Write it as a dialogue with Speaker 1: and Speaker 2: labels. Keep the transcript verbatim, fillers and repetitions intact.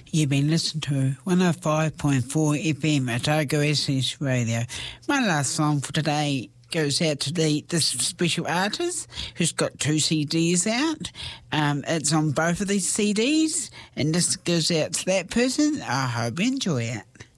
Speaker 1: You've been listening to one oh five point four F M at Otago S S Radio. My last song for today goes out to the this special artist who's got two C Ds out. Um, it's on both of these C Ds, and this goes out to that person. I hope you enjoy it.